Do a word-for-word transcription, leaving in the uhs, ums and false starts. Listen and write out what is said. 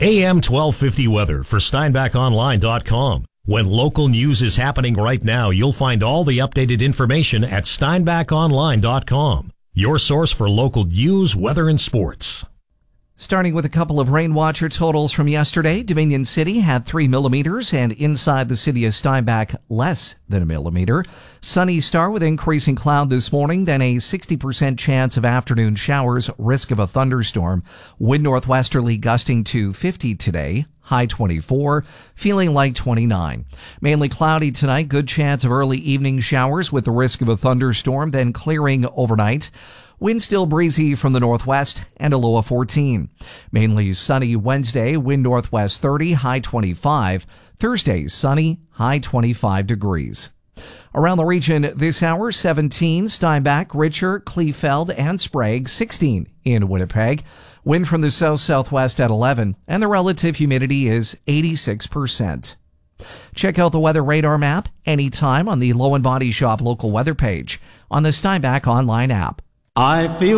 A M twelve fifty weather for Steinbach Online dot com. When local news is happening right now, you'll find all the updated information at Steinbach Online dot com. Your source for local news, weather, and sports. Starting with a couple of rain watcher totals from yesterday, Dominion City had three millimeters and inside the city of Steinbach less than a millimeter. Sunny Star with increasing cloud this morning, then a sixty percent chance of afternoon showers, risk of a thunderstorm. Wind northwesterly gusting to fifty today. High twenty-four, feeling like twenty-nine. Mainly cloudy tonight, good chance of early evening showers with the risk of a thunderstorm, then clearing overnight. Wind still breezy from the northwest and a low of fourteen. Mainly sunny Wednesday, wind northwest thirty, high twenty-five. Thursday, sunny, high twenty-five degrees. Around the region this hour, seventeen, Steinbach, Richer, Kleefeld, and Sprague, sixteen in Winnipeg. Wind from the south-southwest at eleven, and the relative humidity is eighty-six percent. Check out the weather radar map anytime on the Low and Body Shop local weather page on the Steinbach Online app. I feel